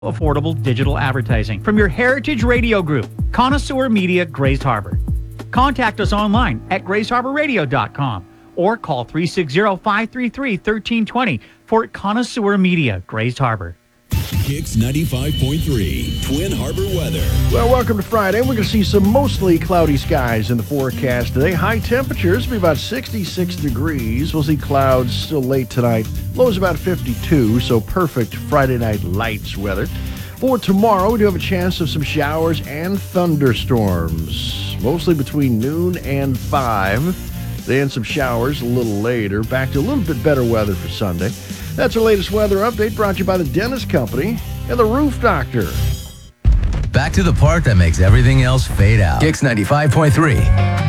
affordable digital advertising from your Heritage Radio Group, Connoisseur Media, Grays Harbor. Contact us online at graysharborradio.com or call 360-533-1320 for Connoisseur Media, Grays Harbor. Kicks 95.3, Twin Harbor weather. Well, welcome to Friday. We're going to see some mostly cloudy skies in the forecast today. High temperatures will be about 66 degrees. We'll see clouds still late tonight. Lows about 52, so perfect Friday night lights weather. For tomorrow, we do have a chance of some showers and thunderstorms, mostly between noon and 5. Then some showers a little later. Back to a little bit better weather for Sunday. That's our latest weather update brought to you by the Dentist Company and the Roof Doctor. Back to the part that makes everything else fade out. Kicks 95.3.